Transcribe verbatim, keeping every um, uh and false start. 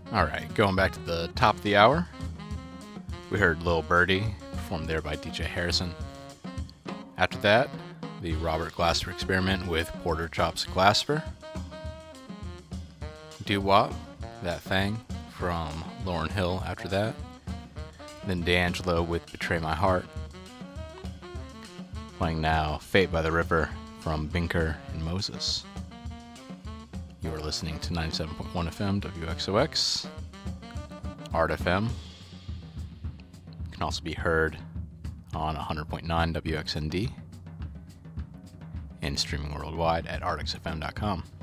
Alright, going back to the top of the hour, we heard Lil Birdie, performed there by D J Harrison. After that, the Robert Glasper Experiment with Porter Chops Glasper. Doo Wop, That Thing, from Lauryn Hill after that. Then D'Angelo with Betray My Heart. Playing now, Fate by the River from Binker and Moses. You are listening to ninety-seven point one F M W X O X, Art F M. You can also be heard on one hundred point nine W X N D and streaming worldwide at artix f m dot com.